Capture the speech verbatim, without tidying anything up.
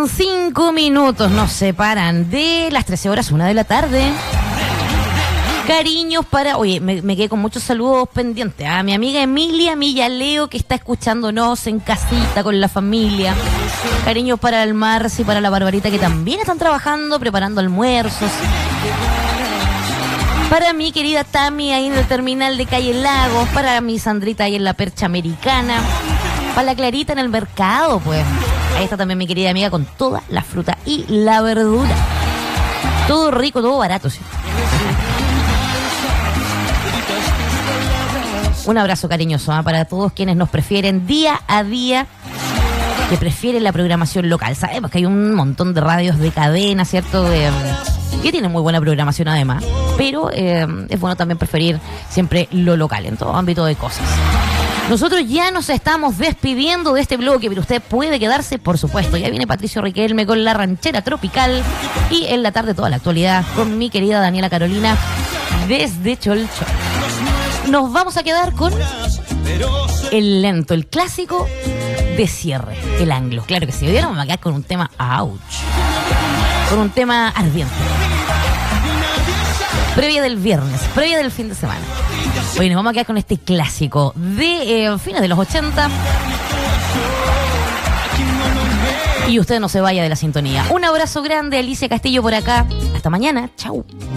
faltan cinco minutos, nos separan de las trece horas, una de la tarde. Cariños para... Oye, me, me quedé con muchos saludos pendientes. A mi amiga Emilia Millaleo, que está escuchándonos en casita con la familia. Cariños para el Marci y para la Barbarita, que también están trabajando, preparando almuerzos. Para mi querida Tami, ahí en el terminal de Calle Lagos. Para mi Sandrita, ahí en la Percha Americana. Para la Clarita en el mercado, pues. Ahí está también mi querida amiga con toda la fruta y la verdura. Todo rico, todo barato, sí. Un abrazo cariñoso, ¿eh? Para todos quienes nos prefieren día a día, que prefieren la programación local. Sabemos que hay un montón de radios de cadena, ¿cierto? De, que tienen muy buena programación además, pero eh, es bueno también preferir siempre lo local en todo ámbito de cosas. Nosotros ya nos estamos despidiendo de este bloque, pero usted puede quedarse, por supuesto. Ya viene Patricio Riquelme con la ranchera tropical y en la tarde toda la actualidad con mi querida Daniela Carolina desde Cholchol. Nos vamos a quedar con el lento, el clásico de cierre, el anglo. Claro que sí, hoy nos vamos a quedar con un tema ouch, con un tema ardiente. Previa del viernes, previa del fin de semana. Hoy nos vamos a quedar con este clásico de eh, fines de los ochenta. Y usted no se vaya de la sintonía. Un abrazo grande, Alicia Castillo por acá. Hasta mañana, chau.